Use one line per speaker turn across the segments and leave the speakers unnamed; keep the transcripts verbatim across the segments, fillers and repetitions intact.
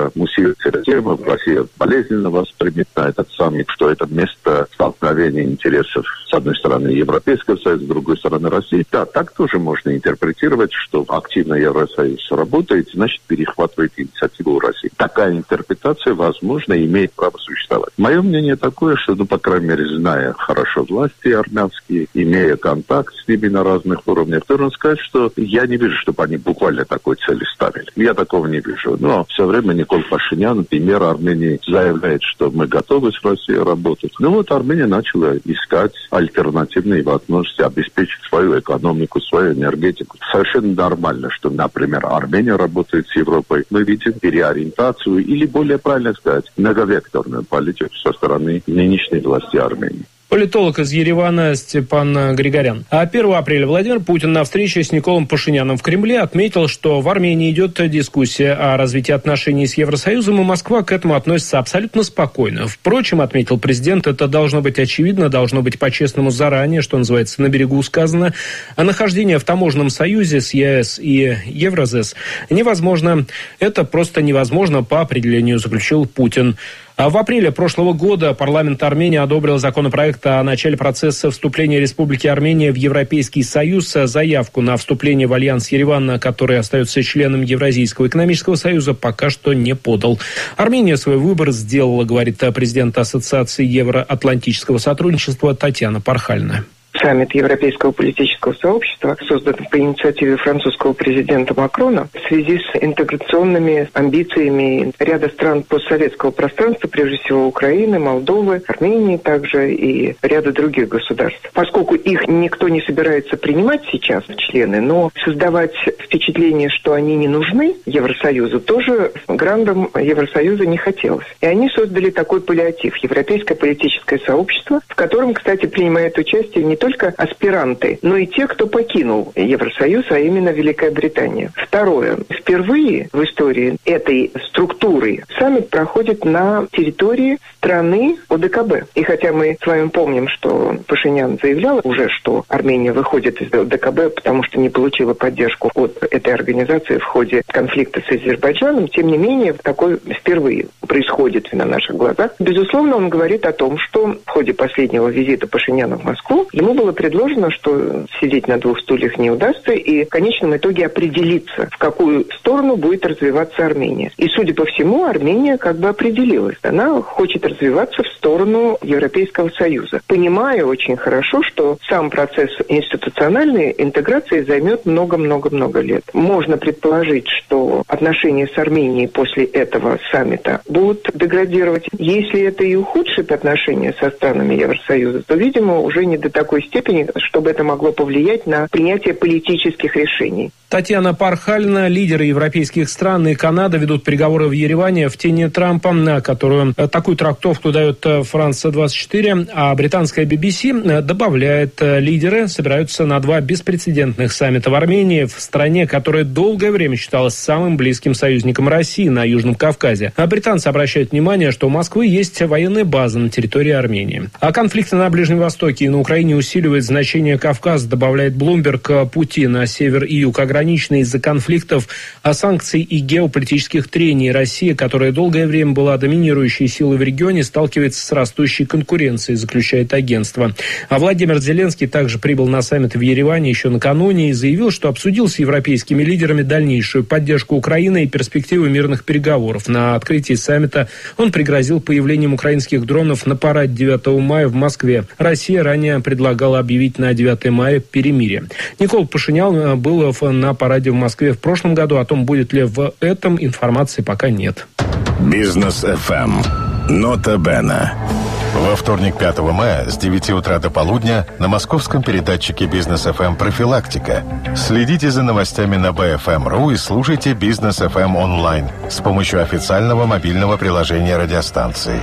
Россия усилит тему, Россия болезненно воспримет этот саммит, что это место столкновения интересов, с одной стороны, Европейского Союза, с другой стороны, России. Да, так тоже можно интерпретировать, что активно Евросоюз работает, значит, перехватывает инициативу у России. Такая интерпретация, возможно, имеет право существовать. Мое мнение такое, что, ну, по крайней мере, зная хорошо власти армянские, имея контакт с ними на разных уровнях, должен сказать, что я не вижу, чтобы они буквально такой цели ставили. Я такого не вижу. Но все время Никол Пашинян, премьер Армении, заявляет, что мы готовы с Россией работать. Ну вот Армения начала искать альтернативные возможности обеспечить свою экономику, свою энергетику. Совершенно нормально, что, например, Армения работает с Европой. Мы видим переориентацию или, более правильно сказать, многовекторную политику со стороны нынешней власти Армении.
Политолог из Еревана Степан Григорян. А первого апреля Владимир Путин на встрече с Николом Пашиняном в Кремле отметил, что в Армении идет дискуссия о развитии отношений с Евросоюзом, и Москва к этому относится абсолютно спокойно. Впрочем, отметил президент, это должно быть очевидно, должно быть по-честному заранее, что называется, на берегу сказано. А нахождение в таможенном союзе с ЕС и Евразес невозможно. Это просто невозможно по определению, заключил Путин. В апреле прошлого года парламент Армении одобрил законопроект о начале процесса вступления Республики Армения в Европейский Союз. Заявку на вступление в альянс Ереван, который остается членом Евразийского экономического союза, пока что не подал. Армения свой выбор сделала, говорит президент Ассоциации Евроатлантического сотрудничества Татьяна Пархальна.
Саммит Европейского политического сообщества создан по инициативе французского президента Макрона в связи с интеграционными амбициями ряда стран постсоветского пространства, прежде всего Украины, Молдовы, Армении также и ряда других государств. Поскольку их никто не собирается принимать сейчас в члены, но создавать впечатление, что они не нужны Евросоюзу, тоже грандам Евросоюза не хотелось. И они создали такой паллиатив – Европейское политическое сообщество, в котором, кстати, принимает участие не только аспиранты, но и те, кто покинул Евросоюз, а именно Великая Британия. Второе. Впервые в истории этой структуры саммит проходит на территории страны ОДКБ. И хотя мы с вами помним, что Пашинян заявлял уже, что Армения выходит из ОДКБ, потому что не получила поддержку от этой организации в ходе конфликта с Азербайджаном, тем не менее, такое впервые происходит на наших глазах. Безусловно, он говорит о том, что в ходе последнего визита Пашиняна в Москву ему было предложено, что сидеть на двух стульях не удастся, и в конечном итоге определиться, в какую сторону будет развиваться Армения. И, судя по всему, Армения как бы определилась. Она хочет развиваться в сторону Европейского Союза, понимая очень хорошо, что сам процесс институциональной интеграции займет много-много-много лет. Можно предположить, что отношения с Арменией после этого саммита будут деградировать. Если это и ухудшит отношения со странами Евросоюза, то, видимо, уже не до такой степени, чтобы это могло повлиять на принятие политических решений.
Татьяна Пархальна, лидеры европейских стран и Канада ведут переговоры в Ереване в тени Трампа, на которую такую трактовку дает Франс двадцать четыре, а британская би би си добавляет, лидеры собираются на два беспрецедентных саммита в Армении, в стране, которая долгое время считалась самым близким союзником России на Южном Кавказе. А британцы обращают внимание, что у Москвы есть военная база на территории Армении. А конфликты на Ближнем Востоке и на Украине усиливает значение Кавказа, добавляет Bloomberg. Пути на север и юг ограничены из-за конфликтов, а санкций и геополитических трений. Россия, которая долгое время была доминирующей силой в регионе, сталкивается с растущей конкуренцией, заключает агентство. А Владимир Зеленский также прибыл на саммит в Ереване еще накануне и заявил, что обсудил с европейскими лидерами дальнейшую поддержку Украины и перспективы мирных переговоров. На открытии саммита он пригрозил появлением украинских дронов на параде девятого мая в Москве. Россия ранее предлагала объявить на девятое мая перемирие. Никол Пашинян был на параде в Москве в прошлом году. О том, будет ли в этом, информации пока нет.
Бизнес эф эм. Нота Бена. Во вторник, пятого мая, с девяти утра до полудня на московском передатчике Бизнес эф эм «Профилактика». Следите за новостями на би эф эм точка ру и слушайте Бизнес эф эм онлайн с помощью официального мобильного приложения радиостанции.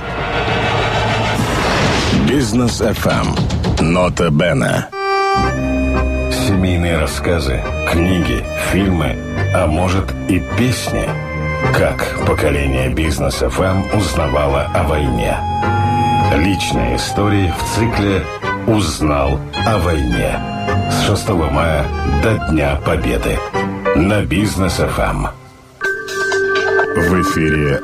Бизнес эф эм. Нота Бена. Семейные рассказы, книги, фильмы, а может и песни. Как поколение Бизнес эф эм узнавало о войне. Личные истории в цикле «Узнал о войне» с шестого мая до Дня Победы на Бизнес эф эм. В эфире